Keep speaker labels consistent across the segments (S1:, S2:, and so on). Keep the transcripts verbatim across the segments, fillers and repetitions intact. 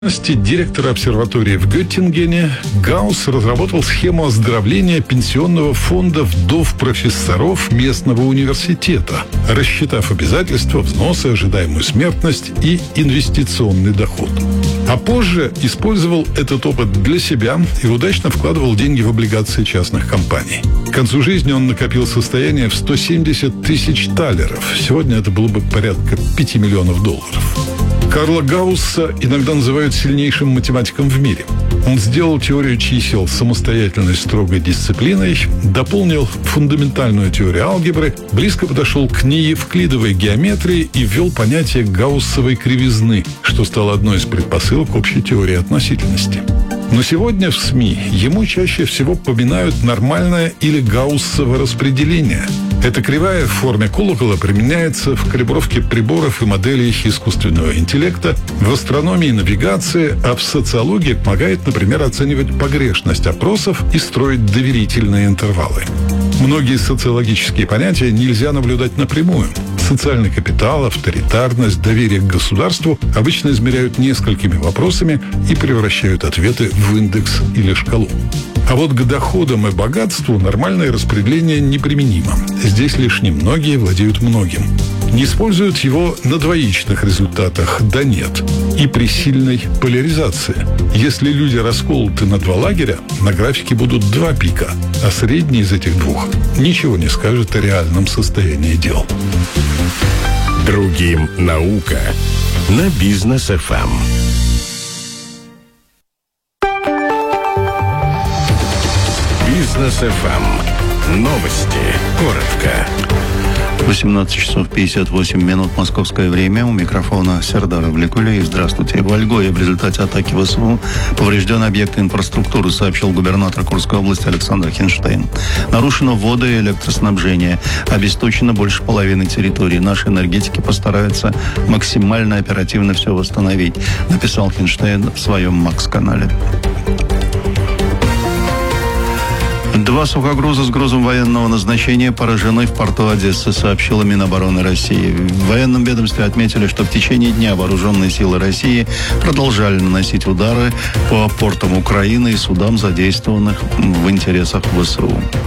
S1: Директора обсерватории в Геттингене, Гаусс разработал схему оздоровления пенсионного фонда вдов-профессоров местного университета, рассчитав обязательства, взносы, ожидаемую смертность и инвестиционный доход. А позже использовал этот опыт для себя и удачно вкладывал деньги в облигации частных компаний. К концу жизни он накопил состояние в сто семьдесят тысяч талеров. Сегодня это было бы порядка пяти миллионов долларов. Карла Гаусса иногда называют сильнейшим математиком в мире. Он сделал теорию чисел самостоятельной строгой дисциплиной, дополнил фундаментальную теорию алгебры, близко подошел к неевклидовой геометрии и ввел понятие гауссовой кривизны, что стало одной из предпосылок общей теории относительности. Но сегодня в СМИ ему чаще всего поминают нормальное или гауссово распределение. Эта кривая в форме колокола применяется в калибровке приборов и моделей искусственного интеллекта, в астрономии и навигации, а в социологии помогает, например, оценивать погрешность опросов и строить доверительные интервалы. Многие социологические понятия нельзя наблюдать напрямую. Социальный капитал, авторитарность, доверие к государству обычно измеряют несколькими вопросами и превращают ответы в индекс или шкалу. А вот к доходам и богатству нормальное распределение неприменимо. Здесь лишь немногие владеют многим. Не используют его на двоичных результатах, да нет. И при сильной поляризации. Если люди расколоты на два лагеря, на графике будут два пика, а средний из этих двух ничего не скажет о реальном состоянии дел.
S2: Другим наука на Бизнес эф эм. Бизнес эф эм. Новости. Коротко.
S3: восемнадцать часов пятьдесят восемь минут московское время. У микрофона Сердар Авликулиев. Здравствуйте. В Ольгое в результате атаки ВСУ поврежден объект инфраструктуры, сообщил губернатор Курской области Александр Хинштейн. Нарушено водо- и электроснабжение. Обесточено больше половины территории. Наши энергетики постараются максимально оперативно все восстановить, написал Хинштейн в своем Макс-канале. Два сухогруза с грузом военного назначения поражены в порту Одессы, сообщила Минобороны России. В военном ведомстве отметили, что в течение дня вооруженные силы России продолжали наносить удары по портам Украины и судам, задействованных в интересах ВСУ.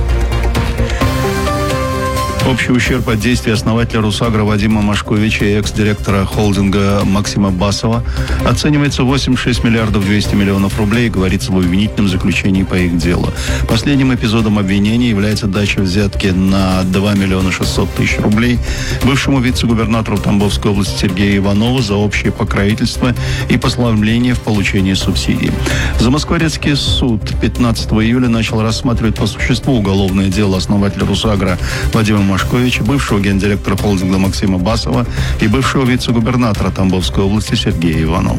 S3: Общий ущерб от действий основателя Русагра Вадима Машковича и экс-директора холдинга Максима Басова оценивается в восемьдесят шесть миллиардов двести миллионов рублей, говорится в обвинительном заключении по их делу. Последним эпизодом обвинения является дача взятки на два миллиона шестьсот тысяч рублей бывшему вице-губернатору Тамбовской области Сергею Иванову за общее покровительство и послабление в получении субсидий. Замоскворецкий суд пятнадцатого июля начал рассматривать по существу уголовное дело основателя Русагра Вадима Машковича, бывшего гендиректора холдинга Максима Басова и бывшего вице-губернатора Тамбовской области Сергея Иванова.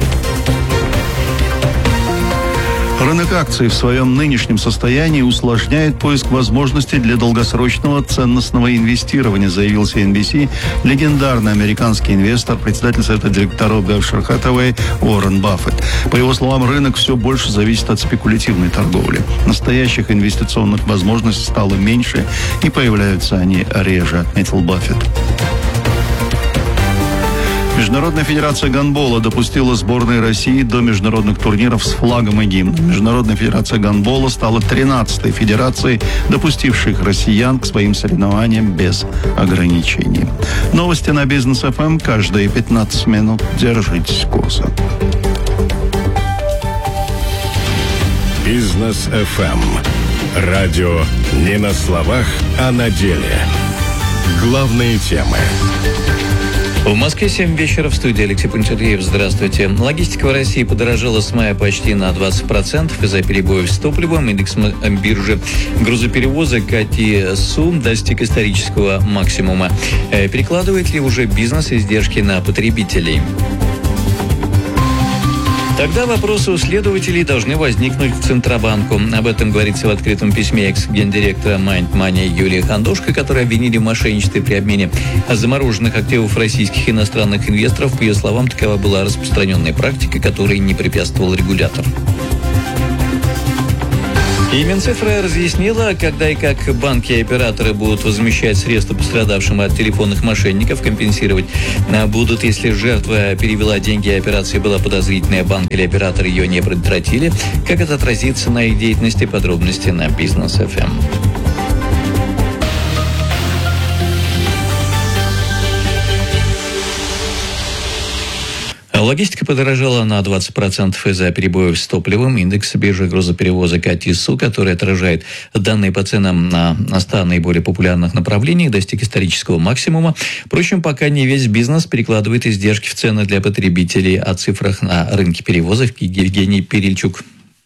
S3: Рынок акций в своем нынешнем состоянии усложняет поиск возможностей для долгосрочного ценностного инвестирования, заявил си эн би си легендарный американский инвестор, председатель совета директоров Berkshire Hathaway Уоррен Баффет. По его словам, рынок все больше зависит от спекулятивной торговли. Настоящих инвестиционных возможностей стало меньше, и появляются они реже, отметил Баффет. Международная федерация гандбола допустила сборные России до международных турниров с флагом и гимном. Международная федерация гандбола стала тринадцатой федерацией, допустившей россиян к своим соревнованиям без ограничений. Новости на Бизнес эф эм каждые пятнадцать минут. Держитесь курса.
S2: Бизнес эф эм. Радио не на словах, а на деле. Главные темы.
S4: В Москве семь вечера, в студии Алексей Пантелеев. Здравствуйте. Логистика в России подорожала с мая почти на двадцать процентов из-за перебоев с топливом. Индекс биржи грузоперевозок эй ти эс у достиг исторического максимума. Перекладывает ли уже бизнес издержки на потребителей? Тогда вопросы у следователей должны возникнуть к Центробанку. Об этом говорится в открытом письме экс-гендиректора Mind Money Юлии Хандошко, которую обвинили в мошенничестве при обмене замороженных активов российских и иностранных инвесторов. По ее словам, такова была распространенная практика, которой не препятствовал регулятор. И Минцифра разъяснила, когда и как банки и операторы будут возмещать средства пострадавшим от телефонных мошенников, компенсировать будут, если жертва перевела деньги, и операция была подозрительная, банк или оператор ее не предотвратили. Как это отразится на их деятельности, подробности на Бизнес эф эм. Логистика подорожала на двадцать процентов из-за перебоев с топливом. Индекс биржи грузоперевозок АТИСУ, который отражает данные по ценам на ста наиболее популярных направлениях, достиг исторического максимума. Впрочем, пока не весь бизнес перекладывает издержки в цены для потребителей. О цифрах на рынке перевозок Евгений Перельчук.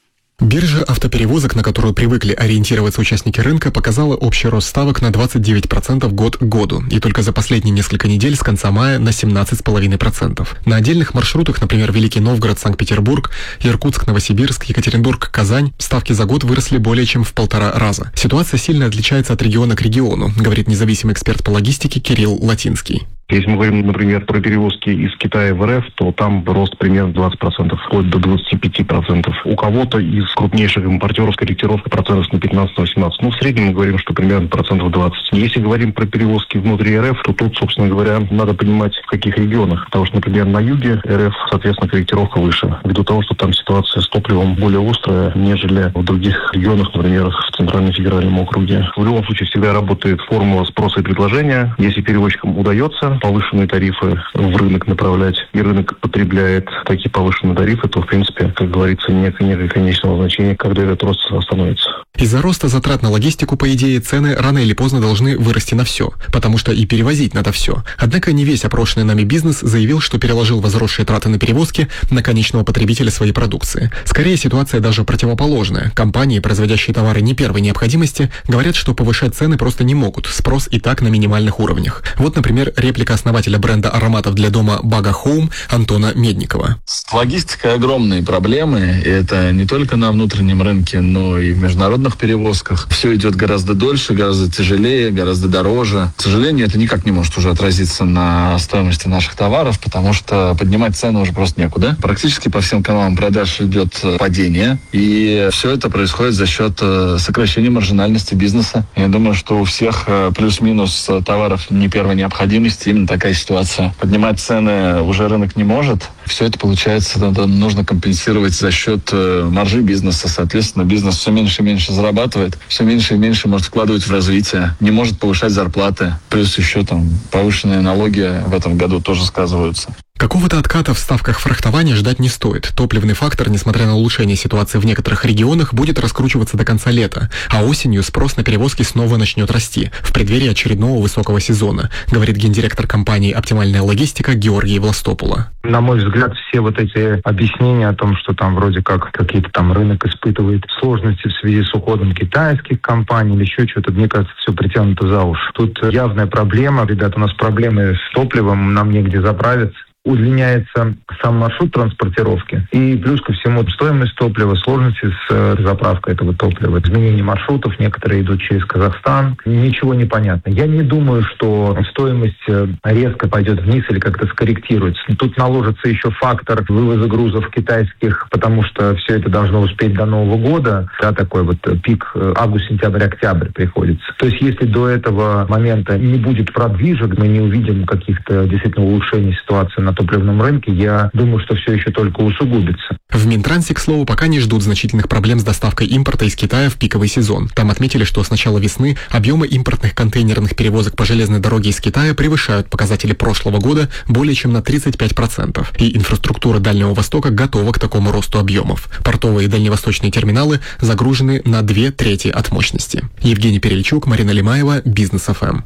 S5: Биржа автоперевозок, на которую привыкли ориентироваться участники рынка, показала общий рост ставок на двадцать девять процентов год к году. И только за последние несколько недель с конца мая на семнадцать целых пять десятых процента. На отдельных маршрутах, например, Великий Новгород, Санкт-Петербург, Иркутск, Новосибирск, Екатеринбург, Казань, ставки за год выросли более чем в полтора раза. Ситуация сильно отличается от региона к региону, говорит независимый эксперт по логистике Кирилл Латинский.
S6: Если мы говорим, например, про перевозки из Китая в РФ, то там рост примерно двадцать процентов, вплоть до двадцать пять процентов. У кого-то из крупнейших импортеров корректировка процентов на пятнадцать-восемнадцать. Ну, в среднем мы говорим, что примерно процентов двадцать. Если говорим про перевозки внутри РФ, то тут, собственно говоря, надо понимать, в каких регионах. Потому что, например, на юге РФ, соответственно, корректировка выше. Ввиду того, что там ситуация с топливом более острая, нежели в других регионах, например, в Центральном федеральном округе. В любом случае всегда работает формула спроса и предложения. Если перевозчикам удается повышенные тарифы в рынок направлять, и рынок потребляет такие повышенные тарифы, то, в принципе, как говорится, нет некого конечного значения, когда этот рост остановится.
S5: Из-за роста затрат на логистику, по идее, цены рано или поздно должны вырасти на все, потому что и перевозить надо все. Однако не весь опрошенный нами бизнес заявил, что переложил возросшие траты на перевозки на конечного потребителя своей продукции. Скорее, ситуация даже противоположная. Компании, производящие товары не первой необходимости, говорят, что повышать цены просто не могут, спрос и так на минимальных уровнях. Вот, например, реплика основателя бренда ароматов для дома Baga Home Антона Медникова.
S7: С логистикой огромные проблемы, и это не только на внутреннем рынке, но и в международных перевозках. Все идет гораздо дольше, гораздо тяжелее, гораздо дороже. К сожалению, это никак не может уже отразиться на стоимости наших товаров, потому что поднимать цены уже просто некуда. Практически по всем каналам продаж идет падение, и все это происходит за счет сокращения маржинальности бизнеса. Я думаю, что у всех плюс-минус товаров не первой необходимости именно такая ситуация. Поднимать цены уже рынок не может. Все это, получается, нужно компенсировать за счет маржи бизнеса. Соответственно, бизнес все меньше и меньше зарабатывает, все меньше и меньше может вкладывать в развитие, не может повышать зарплаты. Плюс еще там повышенные налоги в этом году тоже сказываются.
S5: Какого-то отката в ставках фрахтования ждать не стоит. Топливный фактор, несмотря на улучшение ситуации в некоторых регионах, будет раскручиваться до конца лета, а осенью спрос на перевозки снова начнет расти в преддверии очередного высокого сезона, говорит гендиректор компании «Оптимальная логистика» Георгий Властопула.
S8: На мой взгляд, все вот эти объяснения о том, что там вроде как какие-то там рынок испытывает сложности в связи с уходом китайских компаний или еще что-то, мне кажется, все притянуто за уши. Тут явная проблема. Ребята, у нас проблемы с топливом, нам негде заправиться. Удлиняется сам маршрут транспортировки. И плюс ко всему стоимость топлива, сложности с заправкой этого топлива, изменение маршрутов, некоторые идут через Казахстан. Ничего не понятно. Я не думаю, что стоимость резко пойдет вниз или как-то скорректируется. Тут наложится еще фактор вывоза грузов китайских, потому что все это должно успеть до Нового года. Да, такой вот пик август, сентябрь, октябрь приходится. То есть если до этого момента не будет продвижек, мы не увидим каких-то действительно улучшений ситуации на топливном рынке, я думаю, что все еще только усугубится.
S5: В Минтрансе, к слову, пока не ждут значительных проблем с доставкой импорта из Китая в пиковый сезон. Там отметили, что с начала весны объемы импортных контейнерных перевозок по железной дороге из Китая превышают показатели прошлого года более чем на тридцать пять процентов. И инфраструктура Дальнего Востока готова к такому росту объемов. Портовые и дальневосточные терминалы загружены на две трети от мощности. Евгений Перельчук, Марина Лимаева, Бизнес эф эм.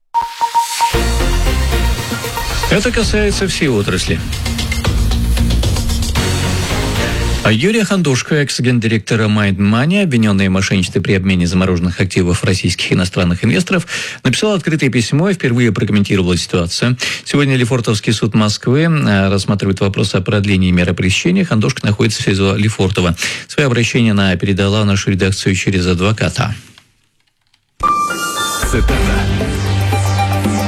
S4: Это касается всей отрасли. А Юрий Хандушко, экс-гендиректора Mind Money, обвиненный в мошенничестве при обмене замороженных активов российских и иностранных инвесторов, написал открытое письмо и впервые прокомментировал ситуацию. Сегодня Лефортовский суд Москвы рассматривает вопрос о продлении меры пресечения. Хандушко находится в СИЗО Лефортово. Свое обращение она передала в нашу редакцию через адвоката.
S2: Цитата.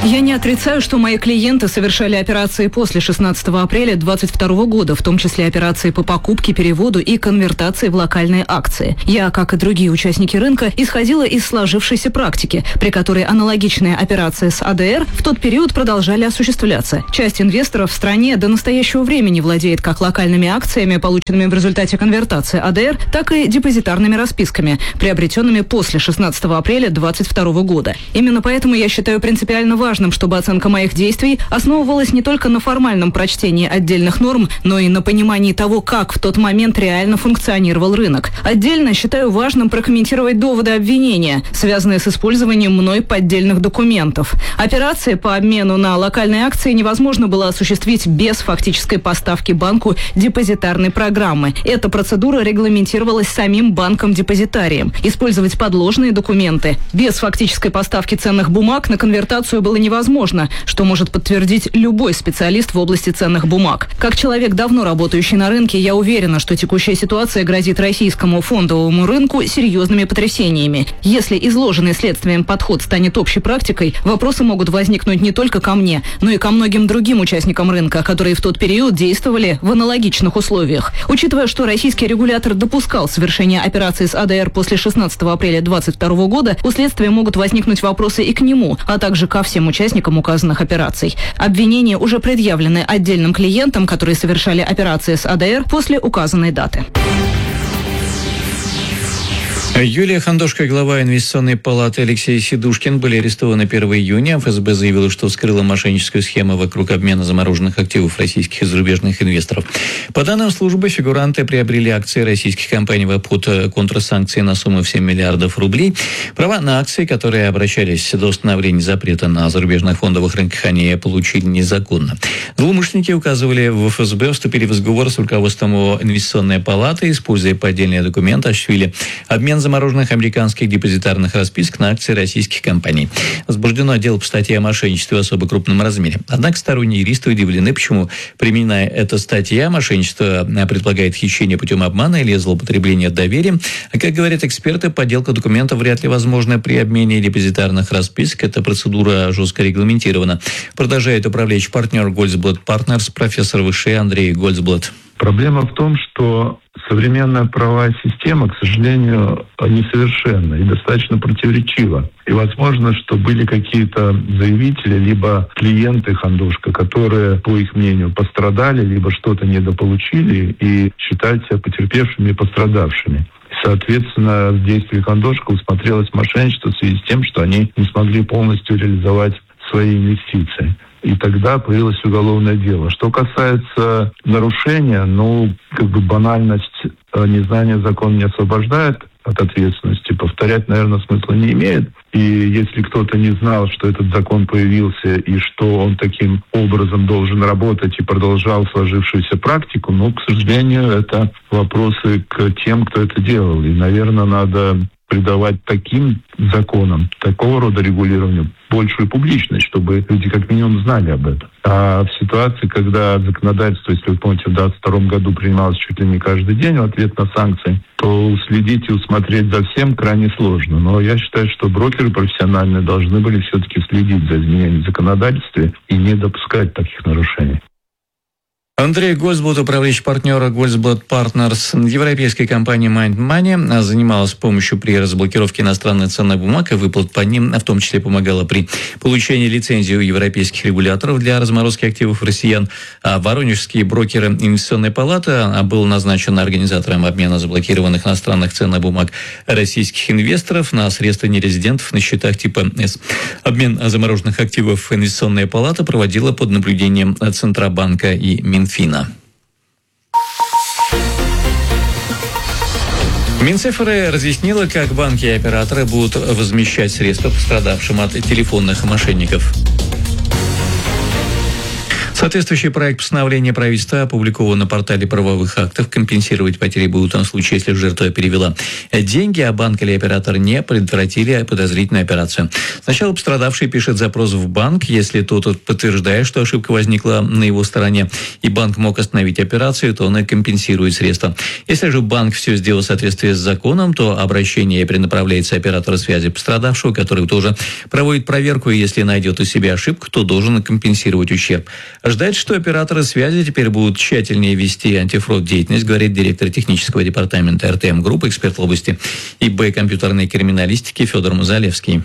S9: Я не отрицаю, что мои клиенты совершали операции после шестнадцатого апреля двадцать второго года, в том числе операции по покупке, переводу и конвертации в локальные акции. Я, как и другие участники рынка, исходила из сложившейся практики, при которой аналогичные операции с АДР в тот период продолжали осуществляться. Часть инвесторов в стране до настоящего времени владеет как локальными акциями, полученными в результате конвертации АДР, так и депозитарными расписками, приобретенными после шестнадцатого апреля двадцать второго года. Именно поэтому я считаю принципиально важным, чтобы оценка моих действий основывалась не только на формальном прочтении отдельных норм, но и на понимании того, как в тот момент реально функционировал рынок. Отдельно считаю важным прокомментировать доводы обвинения, связанные с использованием мной поддельных документов. Операции по обмену на локальные акции невозможно было осуществить без фактической поставки банку депозитарной программы. Эта процедура регламентировалась самим банком-депозитарием. Использовать подложные документы без фактической поставки ценных бумаг на конвертацию было невозможно, что может подтвердить любой специалист в области ценных бумаг. Как человек, давно работающий на рынке, я уверена, что текущая ситуация грозит российскому фондовому рынку серьезными потрясениями. Если изложенный следствием подход станет общей практикой, вопросы могут возникнуть не только ко мне, но и ко многим другим участникам рынка, которые в тот период действовали в аналогичных условиях. Учитывая, что российский регулятор допускал совершение операций с АДР после шестнадцатого апреля двадцать второго года, у следствия могут возникнуть вопросы и к нему, а также ко всем участникам указанных операций. Обвинения уже предъявлены отдельным клиентам, которые совершали операции с АДР после указанной даты.
S4: Юлия Хандошко и глава инвестиционной палаты Алексей Сидушкин были арестованы первого июня. эф эс бэ заявила, что вскрыла мошенническую схему вокруг обмена замороженных активов российских и зарубежных инвесторов. По данным службы, фигуранты приобрели акции российских компаний в обход контрсанкций на сумму в семь миллиардов рублей. Права на акции, которые обращались до установления запрета на зарубежных фондовых рынках, они получили незаконно. Злоумышленники, указывали в эф эс бэ, вступили в сговор с руководством инвестиционной палаты, используя поддельные документы, осуществили обмен замороженных американских депозитарных расписок на акции российских компаний. Возбуждено дело по статье о мошенничестве в особо крупном размере. Однако сторонние юристы удивлены, почему примененная эта статья мошенничество предполагает хищение путем обмана или злоупотребление доверием. А как говорят эксперты, подделка документов вряд ли возможна при обмене депозитарных расписок. Эта процедура жестко регламентирована. Продолжает управляющий партнер Goldсблат Partners, профессор ВШЭ Андрей Goldсблат.
S8: Проблема в том, что современная правовая система, к сожалению, несовершенна и достаточно противоречива. И возможно, что были какие-то заявители, либо клиенты Хандошко, которые, по их мнению, пострадали, либо что-то недополучили и считают себя потерпевшими и пострадавшими. Соответственно, в действии Хандошко усмотрелось мошенничество в связи с тем, что они не смогли полностью реализовать свои инвестиции. И тогда появилось уголовное дело. Что касается нарушения, ну, как бы банальность незнания закона не освобождает от ответственности. Повторять, наверное, смысла не имеет. И если кто-то не знал, что этот закон появился и что он таким образом должен работать и продолжал сложившуюся практику, ну, к сожалению, это вопросы к тем, кто это делал. И, наверное, надо придавать таким законам, такого рода регулированию большую публичность, чтобы люди как минимум знали об этом. А в ситуации, когда законодательство, если вы помните, в двадцать втором году принималось чуть ли не каждый день в ответ на санкции, то уследить и усмотреть за всем крайне сложно. Но я считаю, что брокеры профессиональные должны были все-таки следить за изменением законодательства и не допускать таких нарушений.
S4: Андрей Goldсблат, управляющий партнер Goldсблат Partners. Европейская компания Mind Money занималась с помощью при разблокировке иностранных ценных бумаг и выплат по ним, в том числе помогала при получении лицензии у европейских регуляторов для разморозки активов россиян. А воронежские брокеры инвестиционной палаты был назначен организатором обмена заблокированных иностранных ценных бумаг российских инвесторов на средства нерезидентов на счетах типа С. Обмен замороженных активов инвестиционная палата проводила под наблюдением Центробанка и Минфина. Минфина. Минцифры разъяснила, как банки и операторы будут возмещать средства пострадавшим от телефонных мошенников. Соответствующий проект постановления правительства опубликован на портале правовых актов. Компенсировать потери будут в том случае, если жертва перевела деньги, а банк или оператор не предотвратили подозрительную операцию. Сначала пострадавший пишет запрос в банк, если тот подтверждает, что ошибка возникла на его стороне, и банк мог остановить операцию, то он и компенсирует средства. Если же банк все сделал в соответствии с законом, то обращение перенаправляется оператору связи пострадавшего, который тоже проводит проверку, и если найдет у себя ошибку, то должен компенсировать ущерб. Ждать, что операторы связи теперь будут тщательнее вести антифрод деятельность, говорит директор технического департамента эр тэ эм Групп, эксперт в области и бэ компьютерной криминалистики Федор Музалевский.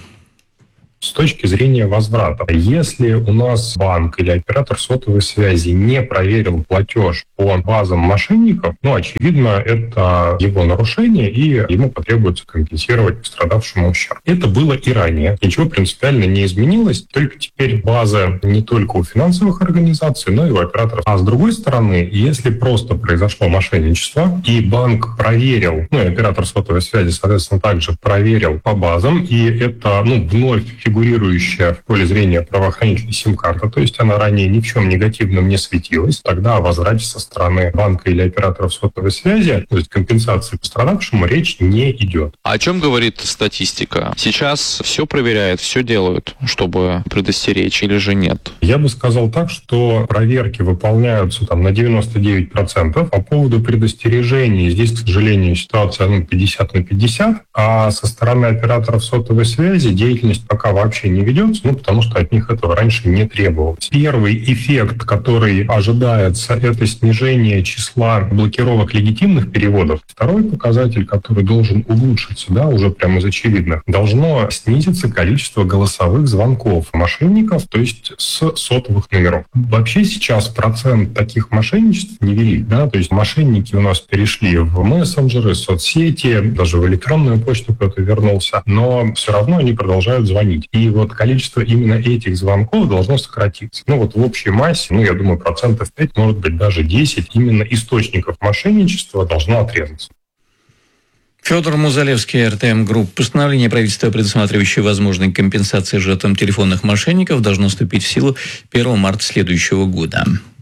S10: С точки зрения возврата, если у нас банк или оператор сотовой связи не проверил платеж по базам мошенников, ну, очевидно, это его нарушение, и ему потребуется компенсировать пострадавшему ущерб. Это было и ранее. Ничего принципиально не изменилось, только теперь база не только у финансовых организаций, но и у операторов. А с другой стороны, если просто произошло мошенничество, и банк проверил, ну, и оператор сотовой связи, соответственно, также проверил по базам, и это, ну, вновь фигурирующая в поле зрения правоохранительная сим-карта, то есть она ранее ни в чем негативном не светилась, тогда о возврате со стороны банка или операторов сотовой связи, то есть компенсации пострадавшему, речь не идет.
S11: А о чем говорит статистика? Сейчас все проверяют, все делают, чтобы предостеречь, или же нет?
S10: Я бы сказал так, что проверки выполняются там на девяносто девять процентов. По поводу предостережений здесь, к сожалению, ситуация ну, пятьдесят на пятьдесят, а со стороны операторов сотовой связи деятельность пока вообще не ведется, ну, потому что от них этого раньше не требовалось. Первый эффект, который ожидается, это снижение числа блокировок легитимных переводов. Второй показатель, который должен улучшиться, да, уже прямо из очевидных, должно снизиться количество голосовых звонков мошенников, то есть с сотовых номеров. Вообще сейчас процент таких мошенничеств невелик, да, то есть мошенники у нас перешли в мессенджеры, соцсети, даже в электронную почту кто-то вернулся, но все равно они продолжают звонить. И вот количество именно этих звонков должно сократиться. Ну вот в общей массе, ну я думаю, процентов пять, может быть даже десять, именно источников мошенничества должно отрезаться.
S4: Федор Музалевский, эр тэ эм Групп. Постановление правительства, предусматривающее возможные компенсации жертвам телефонных мошенников, должно вступить в силу первого марта следующего года.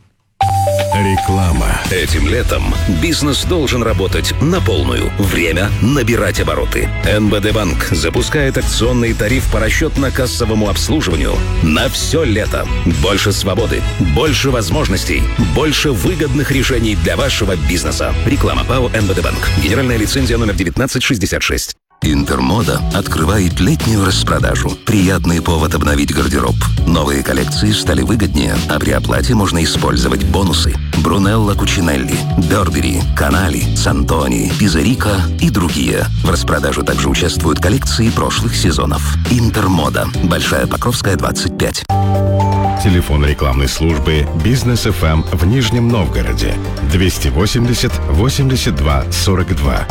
S2: Реклама.
S12: Этим летом бизнес должен работать на полную. Время набирать обороты. эн бэ дэ Банк запускает акционный тариф по расчетно-кассовому обслуживанию на все лето. Больше свободы, больше возможностей, больше выгодных решений для вашего бизнеса. Реклама ПАО эн бэ дэ Банк. Генеральная лицензия номер девятнадцать шестьдесят шесть. Интермода открывает летнюю распродажу. Приятный повод обновить гардероб. Новые коллекции стали выгоднее, а при оплате можно использовать бонусы. Брунелло Кучинелли, Бербери, Канали, Сантони, Пизерика и другие. В распродаже также участвуют коллекции прошлых сезонов. Интермода. Большая Покровская, двадцать пять.
S2: Телефон рекламной службы «Бизнес эф эм» в Нижнем Новгороде. двести восемьдесят восемьдесят два сорок два.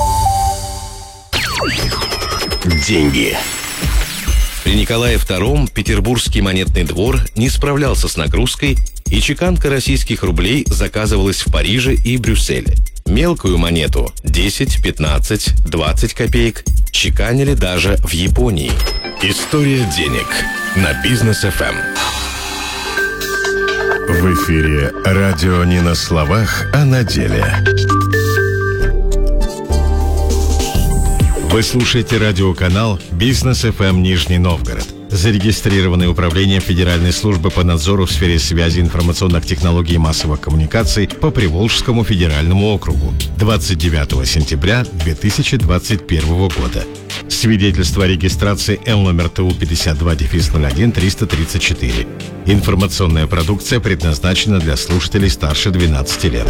S12: Деньги. При Николае втором Петербургский монетный двор не справлялся с нагрузкой, и чеканка российских рублей заказывалась в Париже и Брюсселе. Мелкую монету десять, пятнадцать, двадцать копеек чеканили даже в Японии.
S2: История денег на Бизнес эф эм. В эфире радио не на словах, а на деле. Вы слушаете радиоканал «Бизнес эф эм Нижний Новгород», зарегистрированный Управлением Федеральной службы по надзору в сфере связи, информационных технологий и массовых коммуникаций по Приволжскому федеральному округу двадцать девятого сентября две тысячи двадцать первого года. Свидетельство о регистрации Л номер Т У пятьдесят два ноль один триста тридцать четыре. Информационная продукция предназначена для слушателей старше двенадцати лет.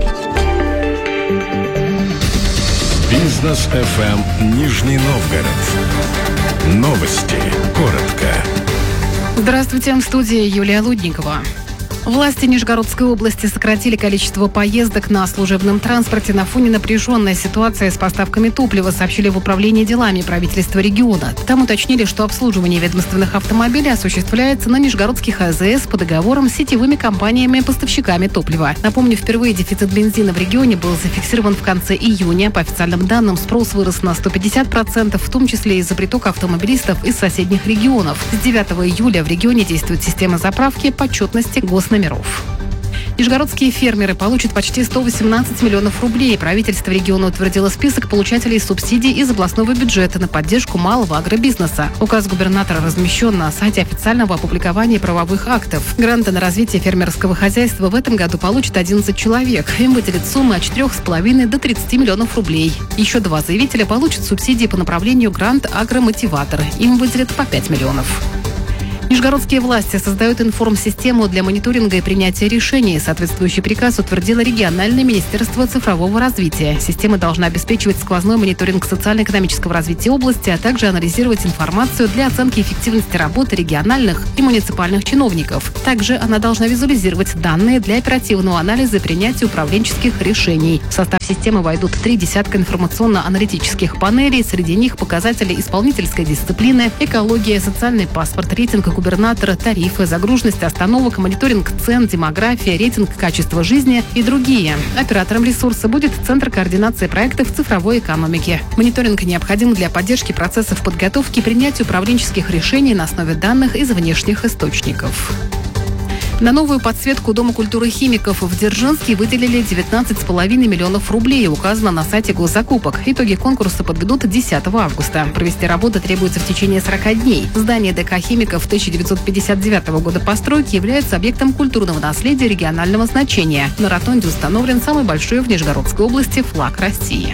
S2: Бизнес эф эм Нижний Новгород. Новости. Коротко.
S13: Здравствуйте, в студии Юлия Лудникова. Власти Нижегородской области сократили количество поездок на служебном транспорте на фоне напряженной ситуации с поставками топлива, сообщили в Управлении делами правительства региона. Там уточнили, что обслуживание ведомственных автомобилей осуществляется на нижегородских а зэ эс по договорам с сетевыми компаниями-поставщиками топлива. Напомню, впервые дефицит бензина в регионе был зафиксирован в конце июня. По официальным данным, спрос вырос на сто пятьдесят процентов, в том числе из-за притока автомобилистов из соседних регионов. С девятого июля в регионе действует система заправки почетности госналичности. номеров. Нижегородские фермеры получат почти сто восемнадцать миллионов рублей. Правительство региона утвердило список получателей субсидий из областного бюджета на поддержку малого агробизнеса. Указ губернатора размещен на сайте официального опубликования правовых актов. Гранты на развитие фермерского хозяйства в этом году получат одиннадцать человек. Им выделят суммы от четырёх с половиной до тридцати миллионов рублей. Еще два заявителя получат субсидии по направлению грант «Агромотиватор». Им выделят по пять миллионов. Нижегородские власти создают информсистему для мониторинга и принятия решений. Соответствующий приказ утвердило региональное министерство цифрового развития. Система должна обеспечивать сквозной мониторинг социально-экономического развития области, а также анализировать информацию для оценки эффективности работы региональных и муниципальных чиновников. Также она должна визуализировать данные для оперативного анализа и принятия управленческих решений. В состав системы войдут три десятка информационно-аналитических панелей. Среди них показатели исполнительской дисциплины, экология, социальный паспорт, рейтинг губернатора, тарифы, загруженность остановок, мониторинг цен, демография, рейтинг качества жизни и другие. Оператором ресурса будет Центр координации проектов цифровой экономики. Мониторинг необходим для поддержки процессов подготовки и принятия управленческих решений на основе данных из внешних источников. На новую подсветку Дома культуры химиков в Дзержинске выделили девятнадцать с половиной миллионов рублей, указано на сайте госзакупок. Итоги конкурса подведут десятого августа. Провести работы требуется в течение сорока дней. Здание ДК химиков тысяча девятьсот пятьдесят девятого года постройки является объектом культурного наследия регионального значения. На ротонде установлен самый большой в Нижегородской области флаг России.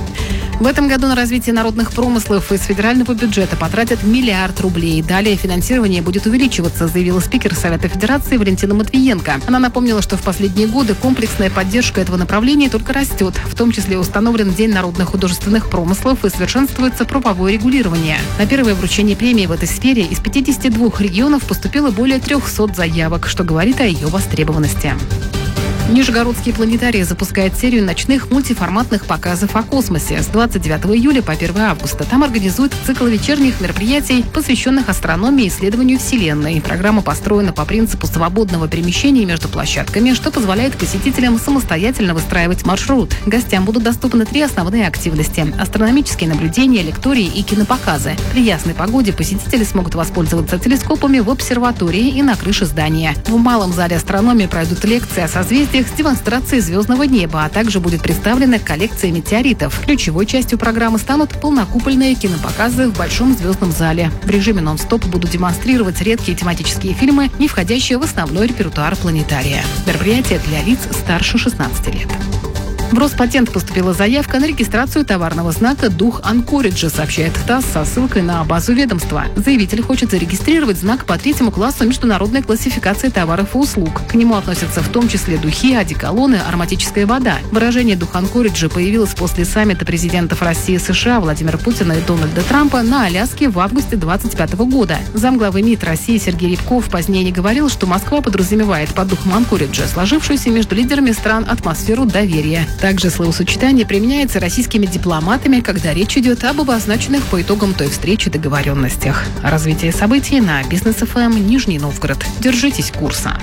S13: В этом году на развитие народных промыслов из федерального бюджета потратят миллиард рублей. Далее финансирование будет увеличиваться, заявила спикер Совета Федерации Валентина Матвиенко. Она напомнила, что в последние годы комплексная поддержка этого направления только растет. В том числе установлен День народных художественных промыслов и совершенствуется правовое регулирование. На первое вручение премии в этой сфере из пятидесяти двух регионов поступило более трехсот заявок, что говорит о ее востребованности. Нижегородский планетарий запускает серию ночных мультиформатных показов о космосе с двадцать девятого июля по первого августа. Там организуют цикл вечерних мероприятий, посвященных астрономии и исследованию Вселенной. Программа построена по принципу свободного перемещения между площадками, что позволяет посетителям самостоятельно выстраивать маршрут. Гостям будут доступны три основные активности – астрономические наблюдения, лектории и кинопоказы. При ясной погоде посетители смогут воспользоваться телескопами в обсерватории и на крыше здания. В малом зале астрономии пройдут лекции о созвездиях с демонстрацией звездного неба, а также будет представлена коллекция метеоритов. Ключевой частью программы станут полнокупольные кинопоказы в Большом звездном зале. В режиме нон-стоп будут демонстрировать редкие тематические фильмы, не входящие в основной репертуар планетария. Мероприятие для лиц старше шестнадцати лет. В Роспатент поступила заявка на регистрацию товарного знака «Дух Анкориджа», сообщает ТАСС со ссылкой на базу ведомства. Заявитель хочет зарегистрировать знак по третьему классу международной классификации товаров и услуг. К нему относятся в том числе духи, одеколоны, ароматическая вода. Выражение «Дух Анкориджа» появилось после саммита президентов России и США Владимира Путина и Дональда Трампа на Аляске в августе двадцать пятого года. Замглавы МИД России Сергей Рябков позднее не говорил, что Москва подразумевает под духом Анкориджа сложившуюся между лидерами стран атмосферу доверия. Также словосочетание применяется российскими дипломатами, когда речь идет об обозначенных по итогам той встречи договоренностях. Развитие событий на Бизнес эф эм Нижний Новгород. Держитесь курса.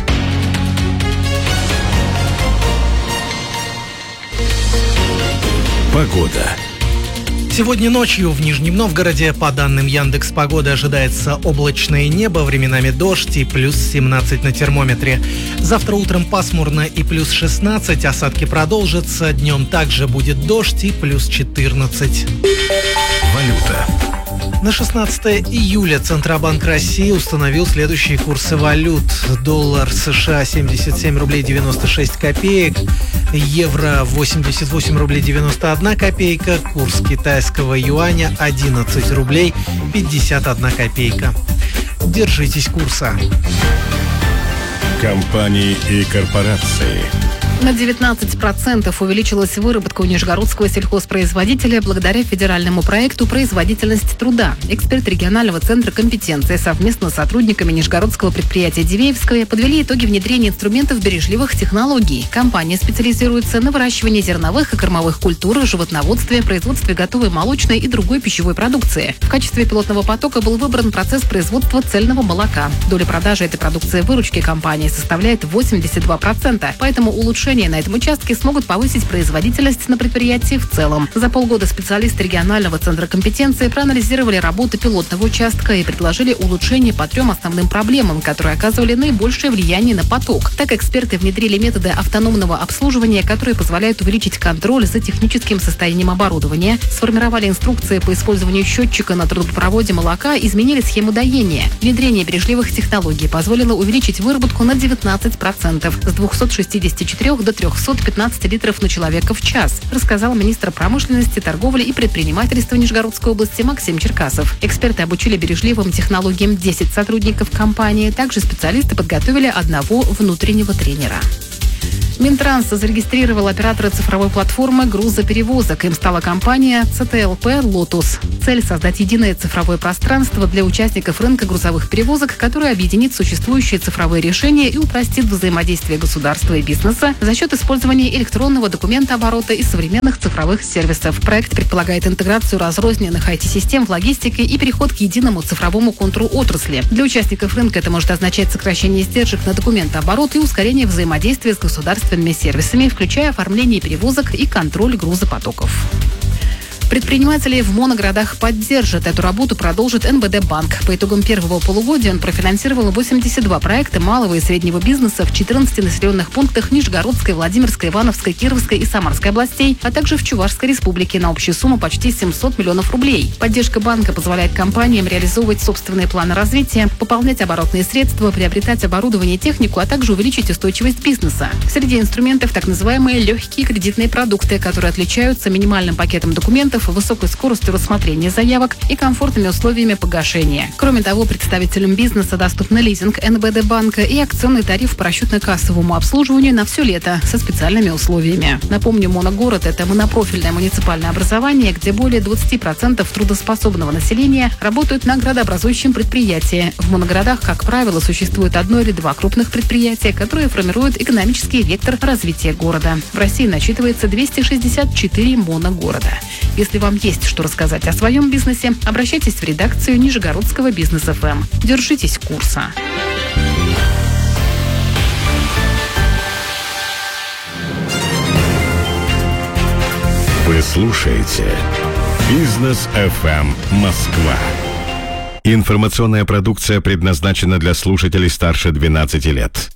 S12: Погода.
S14: Сегодня ночью в Нижнем Новгороде, по данным Яндекс.Погоды, ожидается облачное небо, временами дождь и плюс семнадцать на термометре. Завтра утром пасмурно и плюс шестнадцать, осадки продолжатся, днем также будет дождь и плюс четырнадцать.
S12: Валюта.
S14: На шестнадцатое июля Центробанк России установил следующие курсы валют. Доллар США семьдесят семь рублей девяносто шесть копеек, евро восемьдесят восемь рублей девяносто одна копейка, курс китайского юаня одиннадцать рублей пятьдесят одна копейка. Держитесь курса.
S12: Компании и корпорации.
S13: На девятнадцать процентов увеличилась выработка у нижегородского сельхозпроизводителя благодаря федеральному проекту «Производительность труда». Эксперт регионального центра компетенции совместно с сотрудниками нижегородского предприятия «Дивеевское» подвели итоги внедрения инструментов бережливых технологий. Компания специализируется на выращивании зерновых и кормовых культур, животноводстве, производстве готовой молочной и другой пищевой продукции. В качестве пилотного потока был выбран процесс производства цельного молока. Доля продажи этой продукции в выручке компании составляет восемьдесят два процента, поэтому улучшение решения на этом участке смогут повысить производительность на предприятии в целом. За полгода специалисты регионального центра компетенции проанализировали работу пилотного участка и предложили улучшение по трем основным проблемам, которые оказывали наибольшее влияние на поток. Так эксперты внедрили методы автономного обслуживания, которые позволяют увеличить контроль за техническим состоянием оборудования, сформировали инструкции по использованию счетчика на трубопроводе молока, изменили схему доения. Внедрение бережливых технологий позволило увеличить выработку на девятнадцать процентов с двухсот шестидесяти четырёх до трехсот пятнадцати литров на человека в час, рассказал министр промышленности, торговли и предпринимательства Нижегородской области Максим Черкасов. Эксперты обучили бережливым технологиям десять сотрудников компании. Также специалисты подготовили одного внутреннего тренера. Минтранс зарегистрировал оператора цифровой платформы грузоперевозок. Им стала компания си ти эл пи «Лотус». Цель – создать единое цифровое пространство для участников рынка грузовых перевозок, которое объединит существующие цифровые решения и упростит взаимодействие государства и бизнеса за счет использования электронного документооборота и современных цифровых сервисов. Проект предполагает интеграцию разрозненных ай ти-систем в логистике и переход к единому цифровому контуру отрасли. Для участников рынка это может означать сокращение издержек на документооборот и ускорение взаимодействия с государством сервисами, включая оформление перевозок и контроль грузопотоков. Предприниматели в моногородах поддержат. Эту работу продолжит эн бэ дэ банк. По итогам первого полугодия он профинансировал восемьдесят два проекта малого и среднего бизнеса в четырнадцати населенных пунктах Нижегородской, Владимирской, Ивановской, Кировской и Самарской областей, а также в Чувашской республике на общую сумму почти семьсот миллионов рублей. Поддержка банка позволяет компаниям реализовывать собственные планы развития, пополнять оборотные средства, приобретать оборудование и технику, а также увеличить устойчивость бизнеса. Среди инструментов так называемые легкие кредитные продукты, которые отличаются минимальным пакетом документов, высокой скоростью рассмотрения заявок и комфортными условиями погашения. Кроме того, представителям бизнеса доступны лизинг эн бэ дэ банка и акционный тариф по расчетно-кассовому обслуживанию на все лето со специальными условиями. Напомню, моногород – это монопрофильное муниципальное образование, где более двадцати процентов трудоспособного населения работают на градообразующем предприятии. В моногородах, как правило, существует одно или два крупных предприятия, которые формируют экономический вектор развития города. В России насчитывается двести шестьдесят четыре моногорода. Если вам есть что рассказать о своем бизнесе, обращайтесь в редакцию Нижегородского бизнес эф эм. Держитесь курса.
S12: Вы слушаете Бизнес эф эм Москва.
S2: Информационная продукция предназначена для слушателей старше двенадцати лет.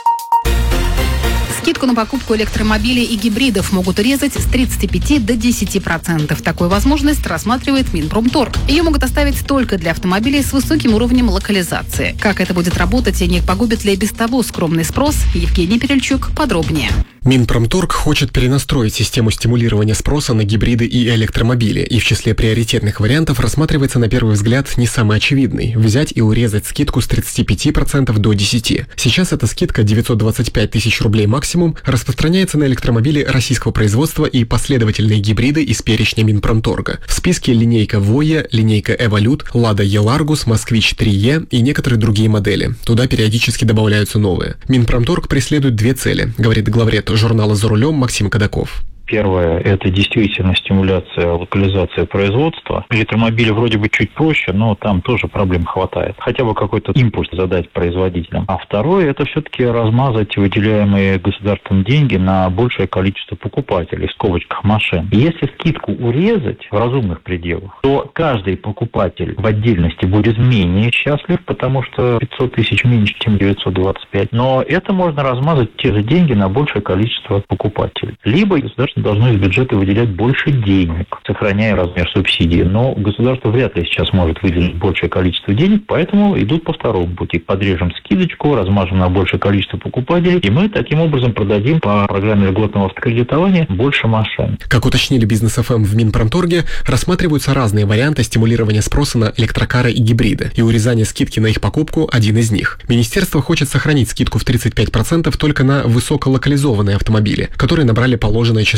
S13: Скидку на покупку электромобилей и гибридов могут урезать с тридцати пяти до десяти процентов. Такую возможность рассматривает Минпромторг. Ее могут оставить только для автомобилей с высоким уровнем локализации. Как это будет работать и не погубит ли без того скромный спрос, Евгений Перельчук подробнее.
S5: Минпромторг хочет перенастроить систему стимулирования спроса на гибриды и электромобили, и в числе приоритетных вариантов рассматривается на первый взгляд не самый очевидный – взять и урезать скидку с тридцати пяти процентов до десяти процентов. Сейчас эта скидка девятьсот двадцать пять тысяч рублей максимум, распространяется на электромобили российского производства и последовательные гибриды из перечня Минпромторга. В списке линейка Voya, линейка Evolute, Lada E-Largus, Москвич три е и некоторые другие модели. Туда периодически добавляются новые. Минпромторг преследует две цели, говорит главред журнала «За рулем» Максим Кадаков.
S15: Первое – это действительно стимуляция, локализация производства. Электромобили вроде бы чуть проще, но там тоже проблем хватает. Хотя бы какой-то импульс задать производителям. А второе – это все-таки размазать выделяемые государством деньги на большее количество покупателей, в скобочках машин. И если скидку урезать в разумных пределах, то каждый покупатель в отдельности будет менее счастлив, потому что пятьсот тысяч меньше, чем девятьсот двадцать пять. Но это можно размазать те же деньги на большее количество покупателей. Либо государство должно из бюджета выделять больше денег, сохраняя размер субсидии. Но государство вряд ли сейчас может выделить большее количество денег, поэтому идут по второму пути. Подрежем скидочку, размажем на большее количество покупателей, и мы таким образом продадим по программе льготного автокредитования больше машин.
S5: Как уточнили Бизнес эф эм в Минпромторге, рассматриваются разные варианты стимулирования спроса на электрокары и гибриды, и урезание скидки на их покупку – один из них. Министерство хочет сохранить скидку в тридцать пять процентов только на высоколокализованные автомобили, которые набрали положенное число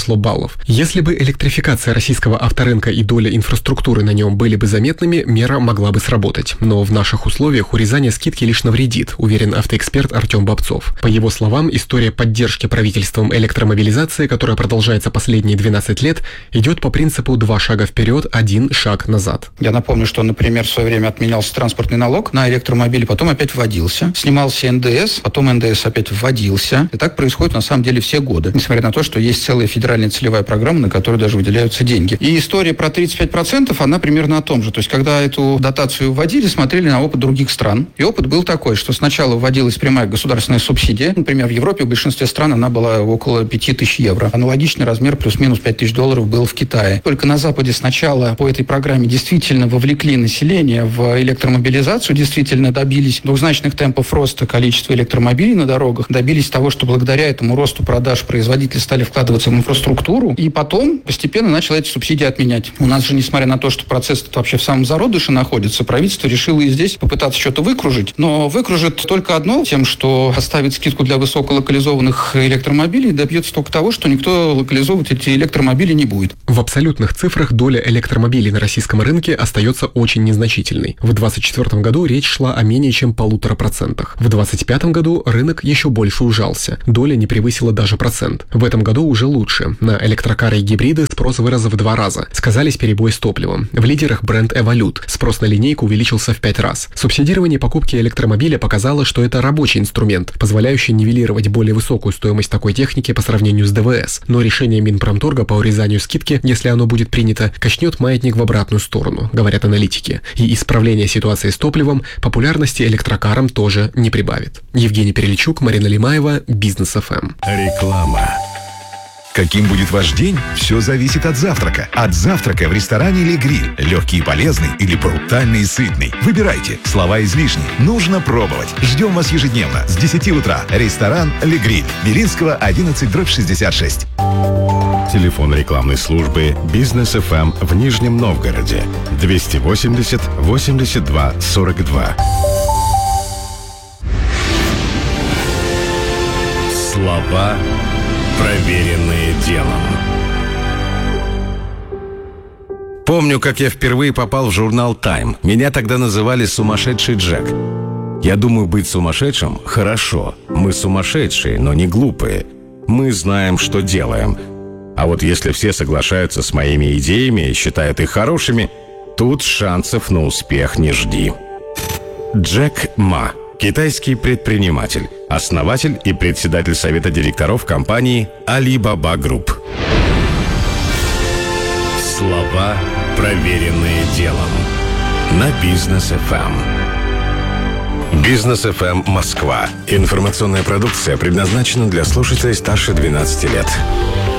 S5: число баллов. Если бы электрификация российского авторынка и доля инфраструктуры на нем были бы заметными, мера могла бы сработать. Но в наших условиях урезание скидки лишь навредит, уверен автоэксперт Артем Бобцов. По его словам, история поддержки правительством электромобилизации, которая продолжается последние двенадцать лет, идет по принципу два шага вперед, один шаг назад.
S16: Я напомню, что, например, в свое время отменялся транспортный налог на электромобили, потом опять вводился. Снимался эн дэ эс, потом эн дэ эс опять вводился. И так происходит на самом деле все годы. Несмотря на то, что есть целая федеральная целевая программа, на которую даже выделяются деньги. И история про тридцать пять процентов, она примерно о том же. То есть, когда эту дотацию вводили, смотрели на опыт других стран. И опыт был такой, что сначала вводилась прямая государственная субсидия. Например, в Европе в большинстве стран она была около пяти тысяч евро. Аналогичный размер плюс-минус пять тысяч долларов был в Китае. Только на Западе сначала по этой программе действительно вовлекли население в электромобилизацию, действительно добились двухзначных темпов роста количества электромобилей на дорогах, добились того, что благодаря этому росту продаж производители стали вкладываться в инфраструктуру, и потом постепенно начали эти субсидии отменять. У нас же, несмотря на то, что процесс вообще в самом зародыше находится, правительство решило и здесь попытаться что-то выкружить, но выкружит только одно, тем, что оставит скидку для высоколокализованных электромобилей, добьется только того, что никто локализовывать эти электромобили не будет.
S5: В абсолютных цифрах доля электромобилей на российском рынке остается очень незначительной. В двадцать четвёртом году речь шла о менее чем полутора процентах. В двадцать пятом году рынок еще больше ужался. Доля не превысила даже процент. В этом году уже лучше. На электрокары и гибриды спрос вырос в два раза. Сказались перебои с топливом. В лидерах бренд Evolute. Спрос на линейку увеличился в пять раз. Субсидирование покупки электромобиля показало, что это рабочий инструмент, позволяющий нивелировать более высокую стоимость такой техники по сравнению с дэ вэ эс. Но решение Минпромторга по урезанию скидки, если оно будет принято, качнет маятник в обратную сторону, говорят аналитики. И исправление ситуации с топливом популярности электрокарам тоже не прибавит. Евгений Перельчук, Марина Лимаева, Бизнес эф эм.
S17: Реклама. Каким будет ваш день? Все зависит от завтрака. От завтрака в ресторане «Ле Гриль». Легкий и полезный или брутальный и сытный. Выбирайте. Слова излишние. Нужно пробовать. Ждем вас ежедневно с десяти утра. Ресторан «Ле Гриль». Белинского, одиннадцать, дробь шестьдесят шесть.
S2: Телефон рекламной службы «Бизнес эф эм» в Нижнем Новгороде. двести восемьдесят восемьдесят два сорок два. Слова, проверенные делом.
S18: Помню, как я впервые попал в журнал «Тайм». Меня тогда называли «Сумасшедший Джек». Я думаю, быть сумасшедшим – хорошо. Мы сумасшедшие, но не глупые. Мы знаем, что делаем. А вот если все соглашаются с моими идеями и считают их хорошими, тут шансов на успех не жди. Джек Ма. Китайский предприниматель, основатель и председатель совета директоров компании Alibaba Group.
S2: Слова, проверенные делом. На Бизнес эф эм. Бизнес эф эм Москва. Информационная продукция предназначена для слушателей старше двенадцати лет.